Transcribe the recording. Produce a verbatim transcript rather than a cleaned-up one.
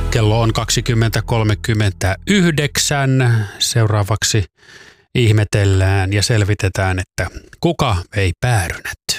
Kello on kaksikymmentä kolmekymmentäyhdeksän. Seuraavaksi ihmetellään ja selvitetään, että kuka vei päärynät.